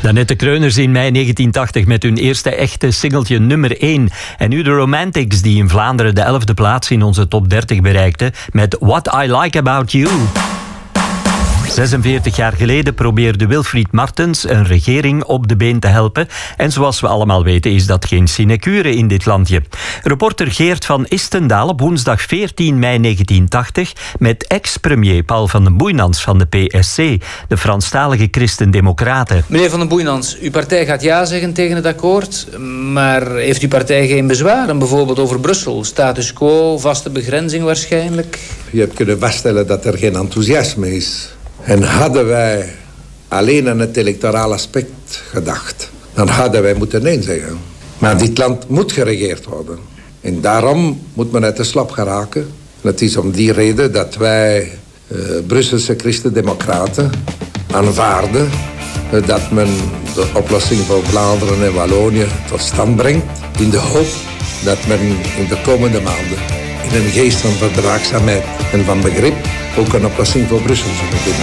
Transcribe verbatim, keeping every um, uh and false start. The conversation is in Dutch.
Danette Kreuners in mei negentien tachtig met hun eerste echte singeltje nummer één. En nu de Romantics die in Vlaanderen de elfde plaats in onze top dertig bereikten met What I Like About You. zesenveertig jaar geleden probeerde Wilfried Martens een regering op de been te helpen. En zoals we allemaal weten is dat geen sinecure in dit landje. Reporter Geert van Istendaal op woensdag veertien mei negentien tachtig met ex-premier Paul van den Boeinans van de P S C, de Franstalige Christen-Democraten. Meneer van den Boeinans, uw partij gaat ja zeggen tegen het akkoord, maar heeft uw partij geen bezwaren, bijvoorbeeld over Brussel? Status quo, vaste begrenzing waarschijnlijk? Je hebt kunnen vaststellen dat er geen enthousiasme is. En hadden wij alleen aan het electoraal aspect gedacht, dan hadden wij moeten nee zeggen. Maar dit land moet geregeerd worden. En daarom moet men uit de slap geraken. Het is om die reden dat wij uh, Brusselse Christen-Democraten aanvaarden uh, dat men de oplossing voor Vlaanderen en Wallonië tot stand brengt, in de hoop dat men in de komende maanden in een geest van verdraagzaamheid en van begrip ook een oplossing voor Brussel zullen vinden.